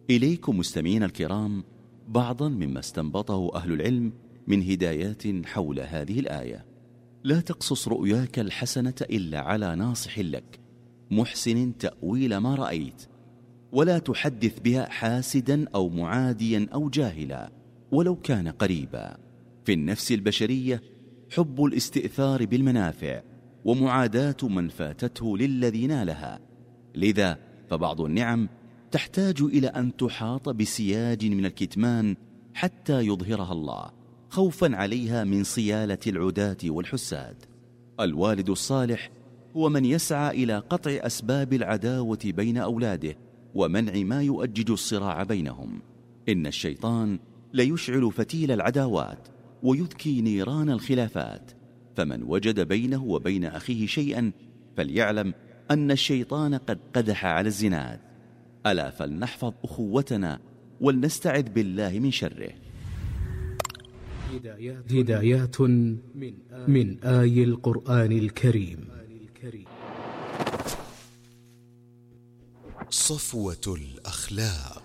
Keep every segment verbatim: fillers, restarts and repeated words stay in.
إليكم مستمعين الكرام بعضا مما استنبطه أهل العلم من هدايات حول هذه الآية. لا تقصص رؤياك الحسنة إلا على ناصح لك محسن تأويل ما رأيت، ولا تحدث بها حاسدا أو معاديا أو جاهلا ولو كان قريبا. في النفس البشرية حب الاستئثار بالمنافع ومعاداة من فاتته للذي نالها، لذا فبعض النعم تحتاج إلى أن تحاط بسياج من الكتمان حتى يظهرها الله، خوفا عليها من صيالة العداة والحساد. الوالد الصالح هو من يسعى إلى قطع أسباب العداوة بين أولاده ومنع ما يؤجج الصراع بينهم. إن الشيطان ليشعل فتيل العداوات ويذكي نيران الخلافات، فمن وجد بينه وبين أخيه شيئا فليعلم أن الشيطان قد قدح على الزناد. ألا فلنحفظ أخوتنا ولنستعذ بالله من شره. هدايات من آي القرآن الكريم. صفوة الأخلاق،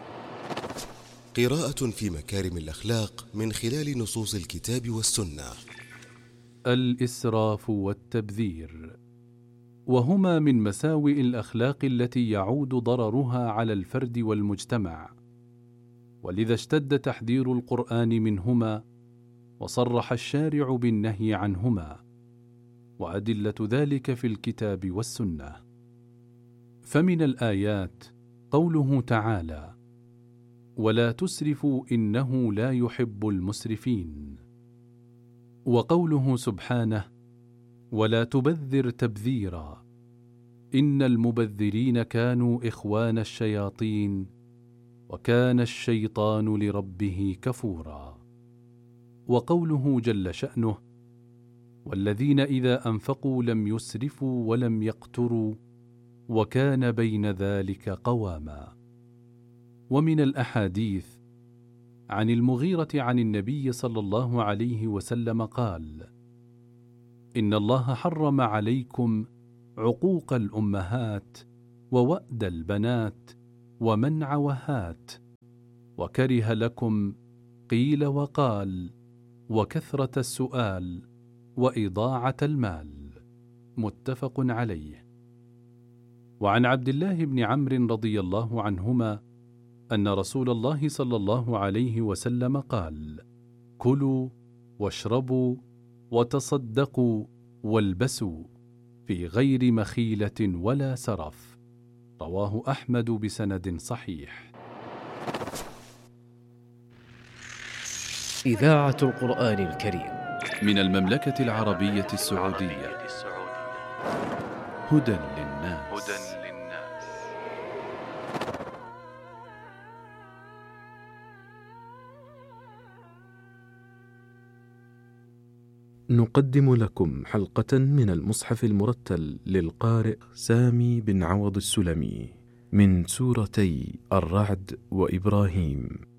قراءة في مكارم الأخلاق من خلال نصوص الكتاب والسنة. الإسراف والتبذير، وهما من مساوئ الأخلاق التي يعود ضررها على الفرد والمجتمع، ولذا اشتد تحذير القرآن منهما وصرح الشارع بالنهي عنهما، وأدلة ذلك في الكتاب والسنة. فمن الآيات قوله تعالى: ولا تسرفوا إنه لا يحب المسرفين، وقوله سبحانه: ولا تبذر تبذيرا إن المبذرين كانوا إخوان الشياطين وكان الشيطان لربه كفورا. وقوله جل شأنه: والذين إذا أنفقوا لم يسرفوا ولم يقتروا وكان بين ذلك قواما. ومن الأحاديث عن المغيرة عن النبي صلى الله عليه وسلم قال: إن الله حرم عليكم عقوق الأمهات ووأد البنات ومنع وهات، وكره لكم قيل وقال وكثرة السؤال وإضاعة المال. متفق عليه. وعن عبد الله بن عمرو رضي الله عنهما أن رسول الله صلى الله عليه وسلم قال: كلوا واشربوا وتصدقوا والبسوا في غير مخيلة ولا سرف. رواه أحمد بسند صحيح. إذاعة القرآن الكريم من المملكة العربية السعودية. هدى للناس. نقدم لكم حلقة من المصحف المرتل للقارئ سامي بن عوض السلمي من سورتي الرعد وإبراهيم.